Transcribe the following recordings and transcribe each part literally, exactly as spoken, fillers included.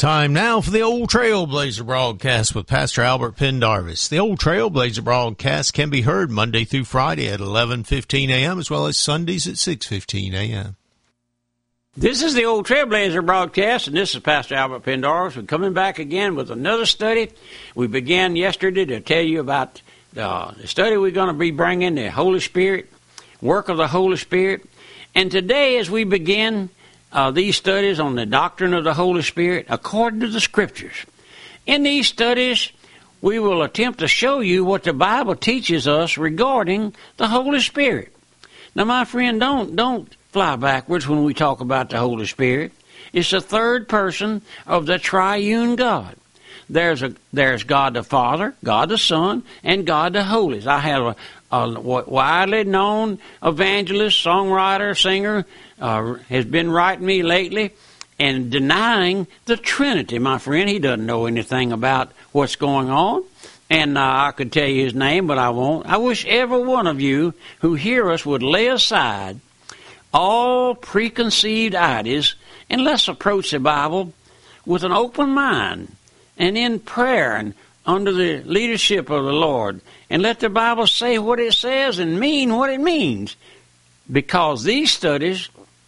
Time now for the Old Trailblazer broadcast with Pastor Albert Pendarvis. The Old Trailblazer broadcast can be heard Monday through Friday at eleven fifteen a.m. as well as Sundays at six fifteen a.m. This is the Old Trailblazer broadcast, and this is Pastor Albert Pendarvis. We're coming back again with another study. We began yesterday to tell you about uh, the study we're going to be bringing, the Holy Spirit, work of the Holy Spirit. And today, as we begin Uh, these studies on the doctrine of the Holy Spirit according to the Scriptures. In these studies, we will attempt to show you what the Bible teaches us regarding the Holy Spirit. Now, my friend, don't don't fly backwards when we talk about the Holy Spirit. It's the third person of the triune God. There's a there's God the Father, God the Son, and God the Holy. I have a, a widely known evangelist, songwriter, singer, Uh, has been writing me lately and denying the Trinity, my friend. He doesn't know anything about what's going on. And uh, I could tell you his name, but I won't. I wish every one of you who hear us would lay aside all preconceived ideas and let's approach the Bible with an open mind and in prayer and under the leadership of the Lord. And let the Bible say what it says and mean what it means. Because these studies,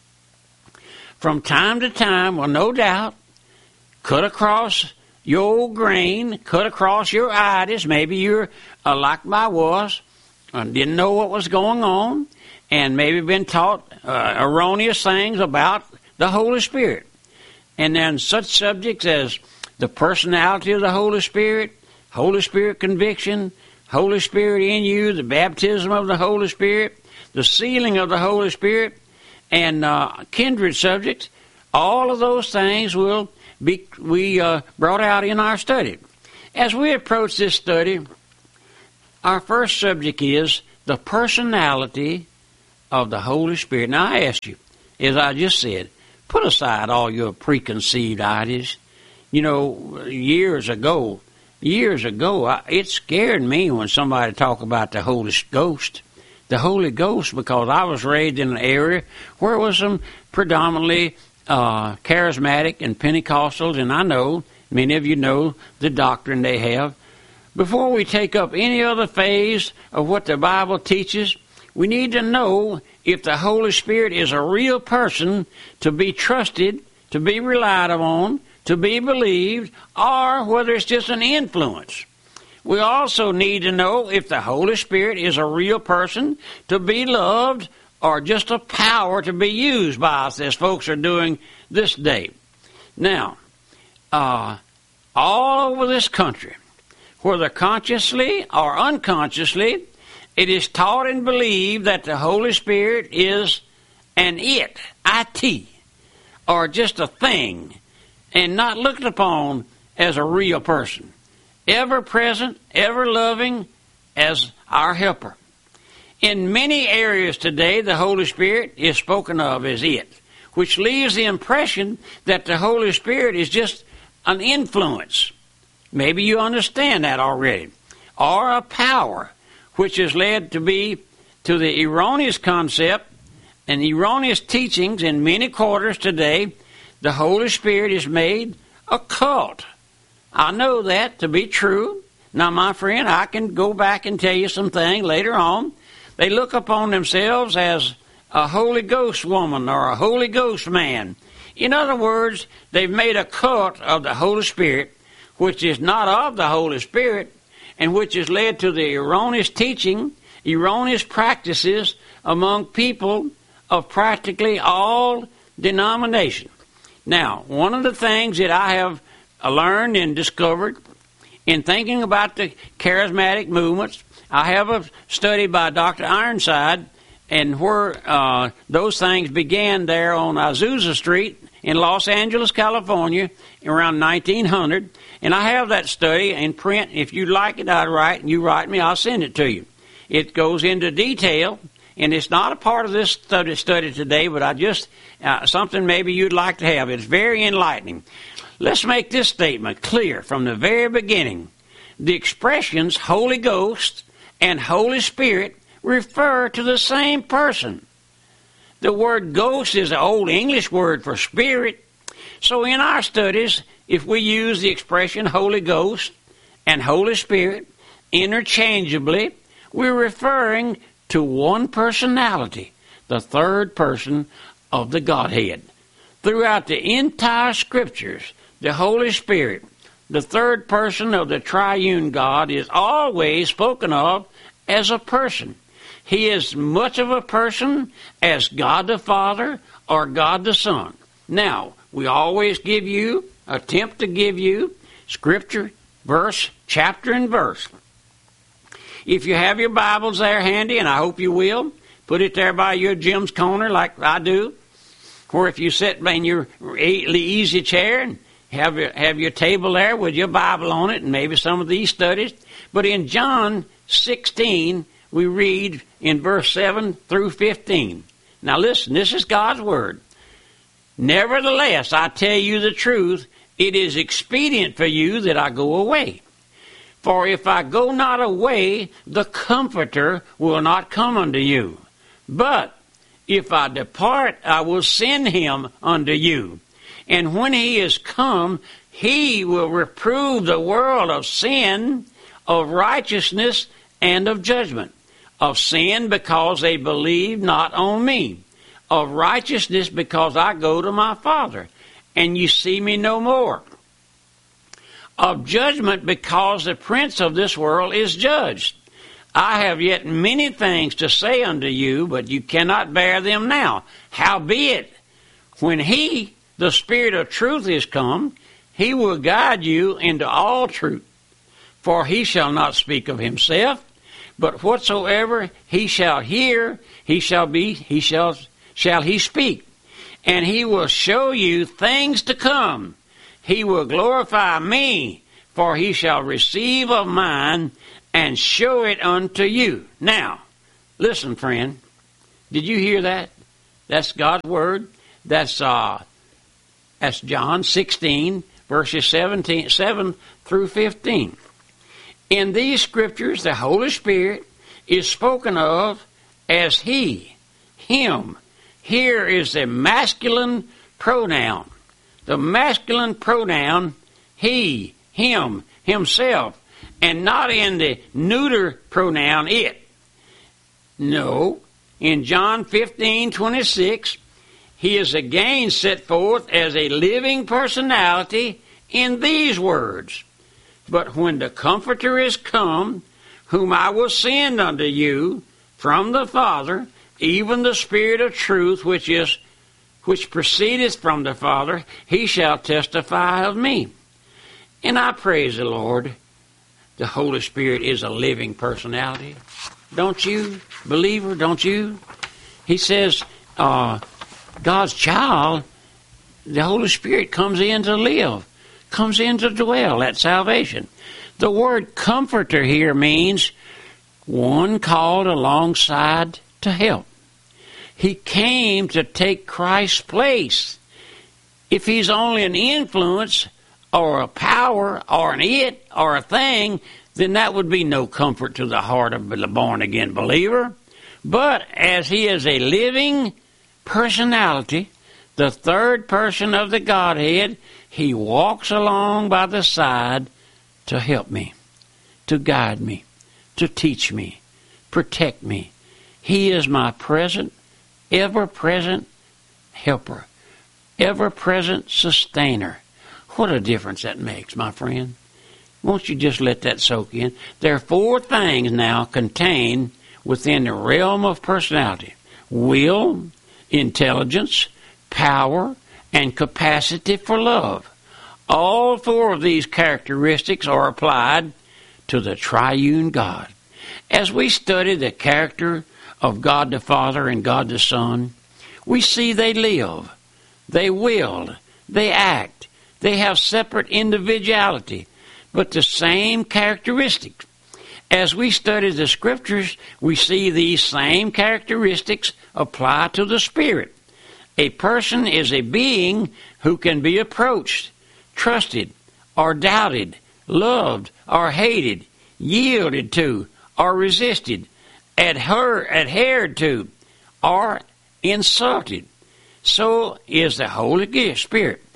from time to time, will no doubt cut across your old grain, cut across your ideas. Maybe you're uh, like I was, uh, didn't know what was going on, and maybe been taught uh, erroneous things about the Holy Spirit. And then such subjects as the personality of the Holy Spirit, Holy Spirit conviction, Holy Spirit in you, the baptism of the Holy Spirit, the sealing of the Holy Spirit, and uh, kindred subjects, all of those things will be we uh, brought out in our study. As we approach this study, our first subject is the personality of the Holy Spirit. Now, I ask you, as I just said, put aside all your preconceived ideas. You know, years ago, years ago, I, it scared me when somebody talked about the Holy Ghost. The Holy Ghost, because I was raised in an area where it was some predominantly uh, charismatic and Pentecostals, and I know, many of you know, the doctrine they have. Before we take up any other phase of what the Bible teaches, we need to know if the Holy Spirit is a real person to be trusted, to be relied upon, to be believed, or whether it's just an influence. We also need to know if the Holy Spirit is a real person to be loved or just a power to be used by us, as folks are doing this day. Now, uh, all over this country, whether consciously or unconsciously, it is taught and believed that the Holy Spirit is an it, it, or just a thing, and not looked upon as a real person. Ever present, ever loving as our helper. In many areas today, the Holy Spirit is spoken of as it, which leaves the impression that the Holy Spirit is just an influence. Maybe you understand that already. Or a power, which has led to be to the erroneous concept and erroneous teachings in many quarters today. The Holy Spirit is made a cult. I know that to be true. Now, my friend, I can go back and tell you some things later on. They look upon themselves as a Holy Ghost woman or a Holy Ghost man. In other words, they've made a cult of the Holy Spirit, which is not of the Holy Spirit, and which has led to the erroneous teaching, erroneous practices among people of practically all denominations. Now, one of the things that I have learned and discovered in thinking about the charismatic movements, I have a study by Doctor Ironside, and where uh, those things began there on Azusa Street in Los Angeles, California, around nineteen hundred. And I have that study in print. If you like it, I'd write, and you write me, I'll send it to you. It goes into detail, and it's not a part of this study, study today, but I just, uh, something maybe you'd like to have. It's very enlightening. Let's make this statement clear from the very beginning. The expressions Holy Ghost and Holy Spirit refer to the same person. The word ghost is an old English word for spirit. So in our studies, if we use the expression Holy Ghost and Holy Spirit interchangeably, we're referring to one personality, the third person of the Godhead. Throughout the entire Scriptures, the Holy Spirit, the third person of the triune God, is always spoken of as a person. He is much of a person as God the Father or God the Son. Now, we always give you, attempt to give you, Scripture, verse, chapter, and verse. If you have your Bibles there handy, and I hope you will, put it there by your Jim's Corner like I do. Or if you sit in your easy chair and have your, have your table there with your Bible on it and maybe some of these studies. But in John sixteen, we read in verse seven through fifteen. Now listen, this is God's Word. Nevertheless, I tell you the truth, it is expedient for you that I go away. For if I go not away, the Comforter will not come unto you. But if I depart, I will send him unto you. And when he is come, he will reprove the world of sin, of righteousness, and of judgment. Of sin, because they believe not on me. Of righteousness, because I go to my Father, and you see me no more. Of judgment, because the prince of this world is judged. I have yet many things to say unto you, but you cannot bear them now. Howbeit, when he, the Spirit of truth, is come, he will guide you into all truth. For he shall not speak of himself, but whatsoever he shall hear, he shall be, he shall, shall he speak. And he will show you things to come. He will glorify me, for he shall receive of mine and show it unto you. Now, listen, friend. Did you hear that? That's God's Word. That's uh, that's John sixteen, verses seventeen, seven through fifteen. In these Scriptures, the Holy Spirit is spoken of as He, Him. Here is the masculine pronoun. The masculine pronoun, he, him, himself, and not in the neuter pronoun, it. No, in John fifteen twenty-six, he is again set forth as a living personality in these words. But when the Comforter is come, whom I will send unto you from the Father, even the Spirit of truth, which is which proceedeth from the Father, he shall testify of me. And I praise the Lord. The Holy Spirit is a living personality. Don't you, believer? Don't you? He says, uh, God's child, the Holy Spirit comes in to live, comes in to dwell. That's salvation. The word comforter here means one called alongside to help. He came to take Christ's place. If he's only an influence or a power or an it or a thing, then that would be no comfort to the heart of the born-again believer. But as he is a living personality, the third person of the Godhead, he walks along by the side to help me, to guide me, to teach me, protect me. He is my present, ever-present helper, ever-present sustainer. What a difference that makes, my friend. Won't you just let that soak in? There are four things now contained within the realm of personality: will, intelligence, power, and capacity for love. All four of these characteristics are applied to the triune God. As we study the character of God the Father and God the Son, we see they live, they will, they act, they have separate individuality, but the same characteristics. As we study the Scriptures, we see these same characteristics apply to the Spirit. A person is a being who can be approached, trusted, or doubted, loved, or hated, yielded to, or resisted, adhere, adhered to, or insulted. So is the Holy Spirit.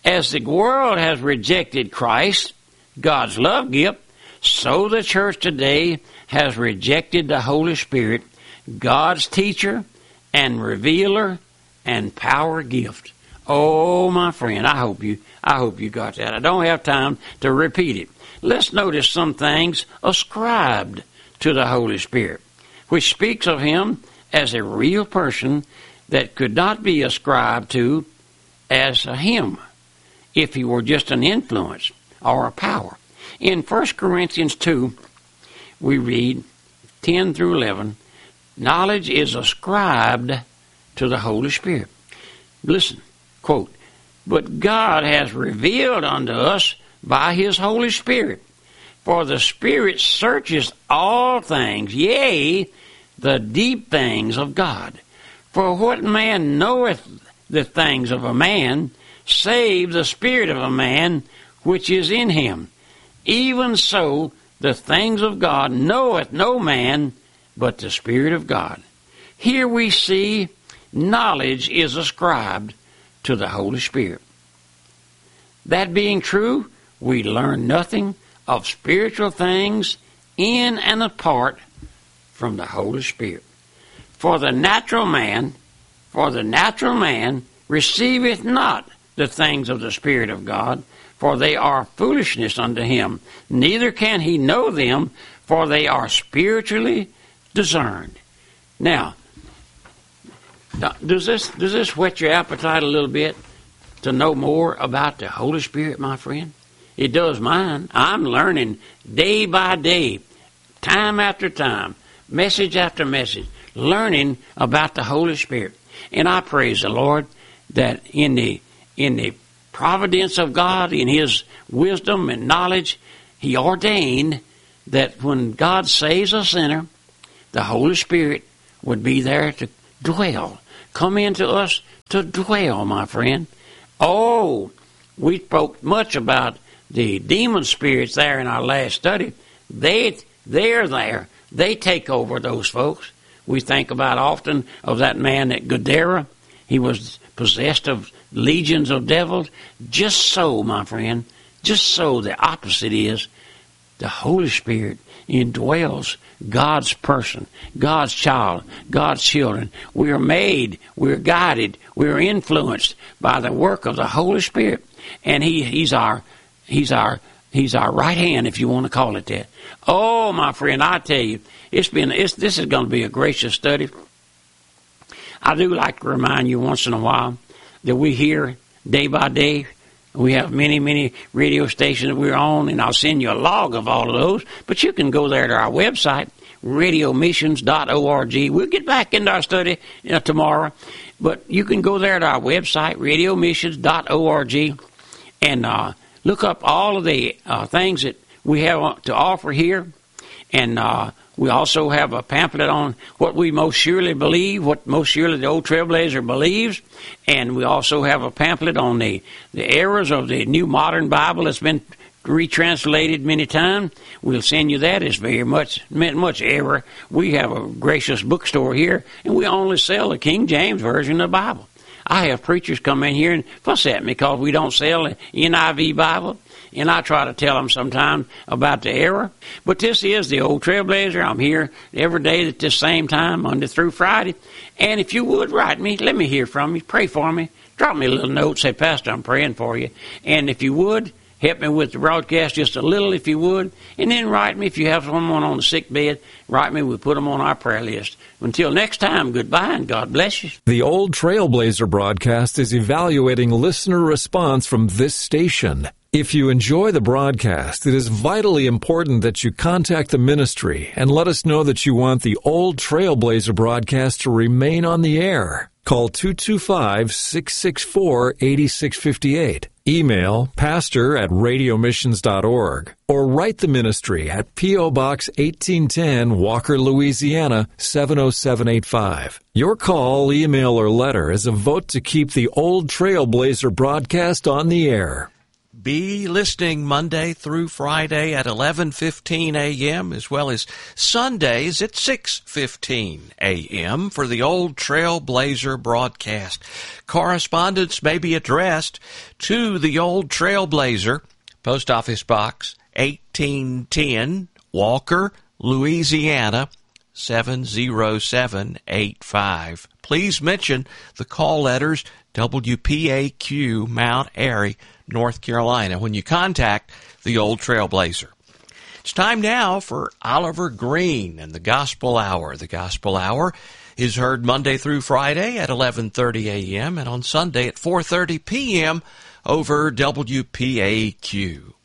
As the world has rejected Christ, God's love gift, so the church today has rejected the Holy Spirit, God's teacher and revealer and power gift. Oh, my friend, I hope you I hope you got that. I don't have time to repeat it. Let's notice some things ascribed to the Holy Spirit, which speaks of him as a real person that could not be ascribed to as a him if he were just an influence or a power. In First Corinthians two, we read ten through eleven, knowledge is ascribed to the Holy Spirit. Listen, quote, but God has revealed unto us by his Holy Spirit. For the Spirit searches all things, yea, the deep things of God. For what man knoweth the things of a man, save the spirit of a man which is in him? Even so, the things of God knoweth no man but the Spirit of God. Here we see knowledge is ascribed to the Holy Spirit. That being true, we learn nothing of spiritual things in and apart from the Holy Spirit. For the natural man, for the natural man receiveth not the things of the Spirit of God, for they are foolishness unto him. Neither can he know them, for they are spiritually discerned. Now, does this does this whet your appetite a little bit to know more about the Holy Spirit, my friend? It does mine. I'm learning day by day, time after time, message after message, learning about the Holy Spirit. And I praise the Lord that in the in the providence of God, in his wisdom and knowledge, he ordained that when God saves a sinner, the Holy Spirit would be there to dwell, come into us to dwell, my friend. Oh, we spoke much about the demon spirits there in our last study. They, they're there. They take over those folks. We think about often of that man at Gadara. He was possessed of legions of devils. Just so, my friend, just so the opposite is the Holy Spirit indwells God's person, God's child, God's children. We are made, we're guided, we're influenced by the work of the Holy Spirit. And he, he's our, he's our, he's our right hand, if you want to call it that. Oh, my friend, I tell you, it's been, it's, this is going to be a gracious study. I do like to remind you once in a while that we hear day by day. We have many, many radio stations that we're on, and I'll send you a log of all of those. But you can go there to our website, radio missions dot org. We'll get back into our study uh, tomorrow. But you can go there to our website, radio missions dot org, and uh, look up all of the uh, things that we have to offer here. And uh, we also have a pamphlet on what we most surely believe, what most surely the old Trailblazer believes. And we also have a pamphlet on the, the errors of the New Modern Bible that's been retranslated many times. We'll send you that. It's very much, much error. We have a gracious bookstore here, and we only sell the King James Version of the Bible. I have preachers come in here and fuss at me because we don't sell the N I V Bible. And I try to tell them sometimes about the error. But this is the old Trailblazer. I'm here every day at this same time, Monday through Friday. And if you would write me, let me hear from you. Pray for me. Drop me a little note. Say, Pastor, I'm praying for you. And if you would, help me with the broadcast just a little if you would. And then write me if you have someone on the sick bed. Write me. We'll put them on our prayer list. Until next time, goodbye and God bless you. The Old Trailblazer broadcast is evaluating listener response from this station. If you enjoy the broadcast, it is vitally important that you contact the ministry and let us know that you want the Old Trailblazer broadcast to remain on the air. Call two two five, six six four, eight six five eight. Email pastor at radio missions dot org or write the ministry at P O. Box eighteen ten, Walker, Louisiana, seven oh seven eight five. Your call, email, or letter is a vote to keep the Old Trailblazer broadcast on the air. Be listening Monday through Friday at eleven fifteen a.m. as well as Sundays at six fifteen a.m. for the Old Trailblazer broadcast. Correspondence may be addressed to the Old Trailblazer, Post Office Box eighteen ten, Walker, Louisiana, seven zero seven eight five. Please mention the call letters W P A Q, Mount Airy, North Carolina, when you contact the Old Trailblazer. It's time now for Oliver Green and the Gospel Hour. The Gospel Hour is heard Monday through Friday at eleven thirty a.m. and on Sunday at four thirty p.m. over W P A Q.